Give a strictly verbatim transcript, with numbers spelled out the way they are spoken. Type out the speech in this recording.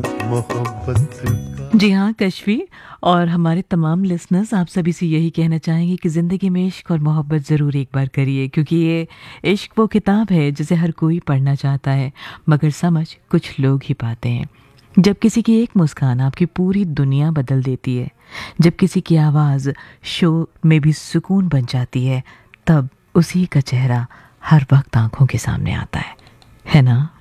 मोहब्बत का। जी हाँ कश्वी, और हमारे तमाम लिसनर्स आप सभी से यही कहना चाहेंगे कि ज़िंदगी में इश्क और मोहब्बत ज़रूर एक बार करिए, क्योंकि ये इश्क वो किताब है जिसे हर कोई पढ़ना चाहता है, मगर समझ कुछ लोग ही पाते हैं। जब किसी की एक मुस्कान आपकी पूरी दुनिया बदल देती है, जब किसी की आवाज़ शोर में भी सुकून बन जाती है, तब उसी का चेहरा हर वक्त आंखों के सामने आता है है ना।